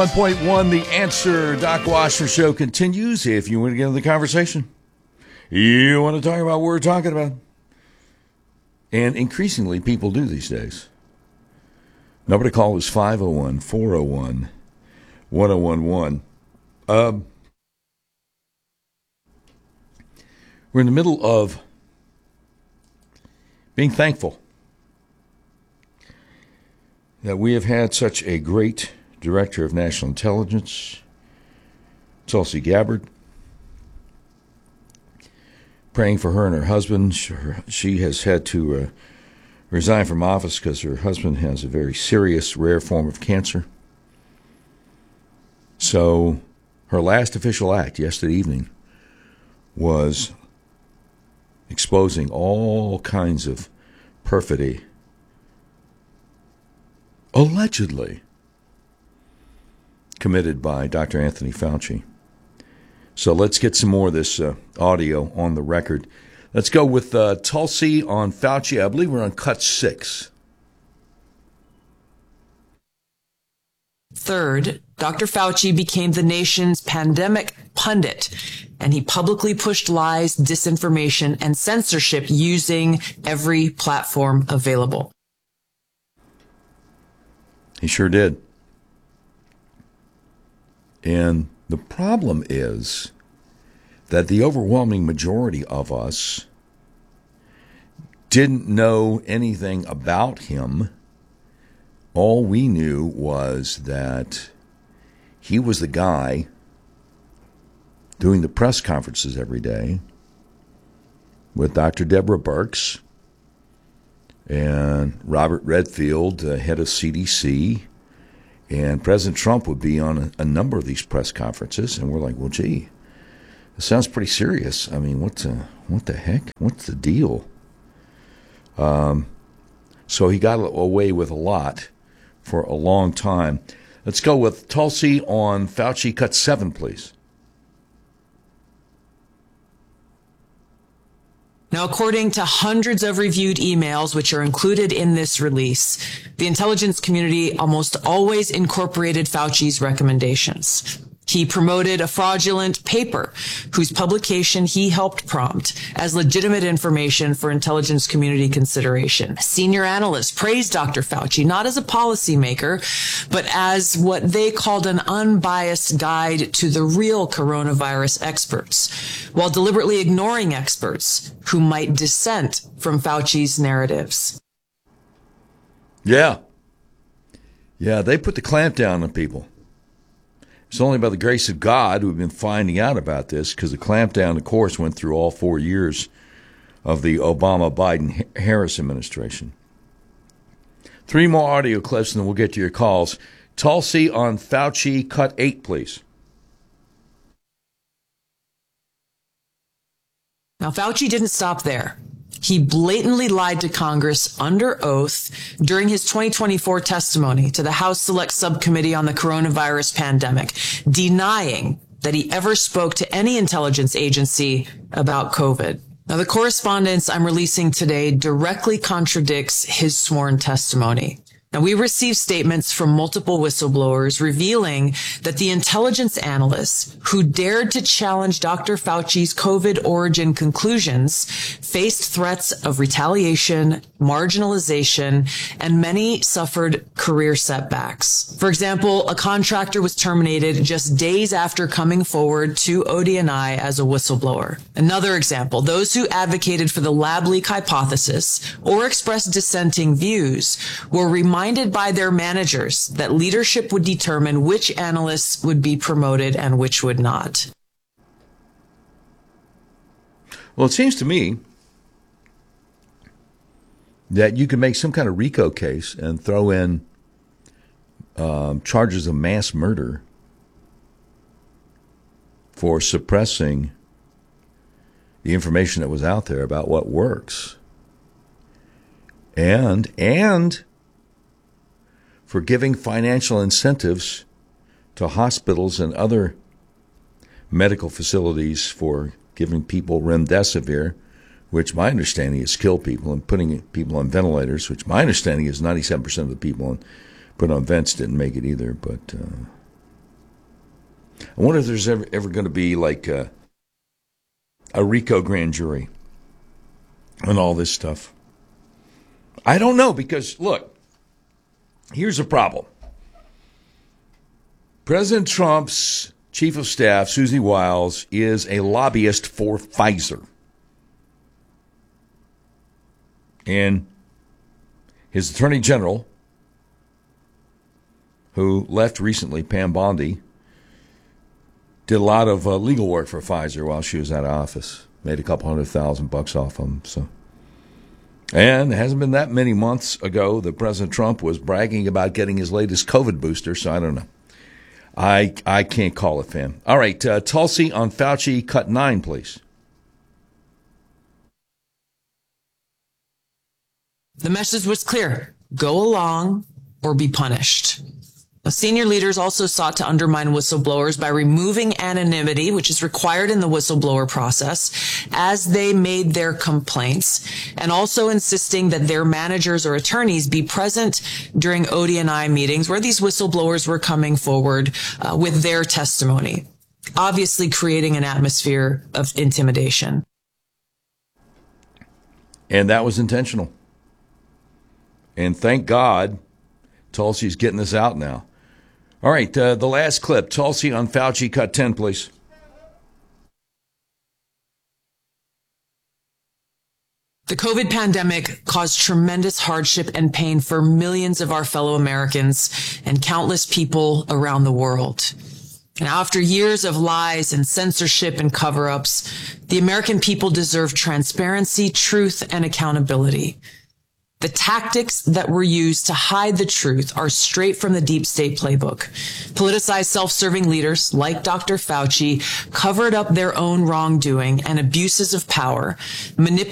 1.1, The Answer. Doc Washner Show continues. If you want to get into the conversation, you want to talk about what we're talking about. And increasingly, people do these days. Number to call is 501-401-1011. We're in the middle of being thankful that we have had such a great Director of National Intelligence, Tulsi Gabbard. Praying for her and her husband. She has had to resign from office because her husband has a very serious, rare form of cancer. So her last official act yesterday evening was exposing all kinds of perfidy, allegedly committed by Dr. Anthony Fauci. So let's get some more of this audio on the record. Let's go with Tulsi on Fauci. I believe we're on cut 6. Third, Dr. Fauci became the nation's pandemic pundit, and he publicly pushed lies, disinformation, and censorship using every platform available. He sure did. And the problem is that the overwhelming majority of us didn't know anything about him. All we knew was that he was the guy doing the press conferences every day with Dr. Deborah Birx and Robert Redfield, head of CDC. And President Trump would be on a number of these press conferences, and we're like, well, gee, this sounds pretty serious. I mean, what the heck? What's the deal? So he got away with a lot for a long time. Let's go with Tulsi on Fauci. Cut 7, please. Now, according to hundreds of reviewed emails, which are included in this release, the intelligence community almost always incorporated Fauci's recommendations. He promoted a fraudulent paper whose publication he helped prompt as legitimate information for intelligence community consideration. Senior analysts praised Dr. Fauci not as a policymaker, but as what they called an unbiased guide to the real coronavirus experts, while deliberately ignoring experts who might dissent from Fauci's narratives. Yeah, they put the clamp down on people. It's only by the grace of God we've been finding out about this, because the clampdown, of course, went through all 4 years of the Obama-Biden-Harris administration. 3 more audio clips, and then we'll get to your calls. Tulsi on Fauci, cut 8, please. Now, Fauci didn't stop there. He blatantly lied to Congress under oath during his 2024 testimony to the House Select Subcommittee on the Coronavirus Pandemic, denying that he ever spoke to any intelligence agency about COVID. Now, the correspondence I'm releasing today directly contradicts his sworn testimony. Now, we received statements from multiple whistleblowers revealing that the intelligence analysts who dared to challenge Dr. Fauci's COVID origin conclusions faced threats of retaliation, marginalization, and many suffered career setbacks. For example, a contractor was terminated just days after coming forward to ODNI as a whistleblower. Another example, those who advocated for the lab leak hypothesis or expressed dissenting views were reminded by their managers that leadership would determine which analysts would be promoted and which would not. Well, it seems to me that you can make some kind of RICO case and throw in charges of mass murder for suppressing the information that was out there about what works, and for giving financial incentives to hospitals and other medical facilities for giving people remdesivir, which my understanding is kill people, and putting people on ventilators, which my understanding is 97% of the people put on vents didn't make it either. But I wonder if there's ever going to be like a RICO grand jury on all this stuff. I don't know, because, look, here's the problem. President Trump's chief of staff, Susie Wiles, is a lobbyist for Pfizer. And his attorney general, who left recently, Pam Bondi, did a lot of legal work for Pfizer while she was out of office. Made a couple $100,000 off them. So, and it hasn't been that many months ago that President Trump was bragging about getting his latest COVID booster. So I don't know. I can't call it, fam. All right, Tulsi on Fauci, cut 9, please. The message was clear: go along or be punished. Senior leaders also sought to undermine whistleblowers by removing anonymity, which is required in the whistleblower process, as they made their complaints, and also insisting that their managers or attorneys be present during ODNI meetings where these whistleblowers were coming forward with their testimony, obviously creating an atmosphere of intimidation. And that was intentional. And thank God Tulsi's getting this out now. All right, the last clip. Tulsi on Fauci, cut 10, please. The COVID pandemic caused tremendous hardship and pain for millions of our fellow Americans and countless people around the world. And after years of lies and censorship and cover-ups, the American people deserve transparency, truth, and accountability. The tactics that were used to hide the truth are straight from the deep state playbook. Politicized, self-serving leaders like Dr. Fauci covered up their own wrongdoing and abuses of power, manipulated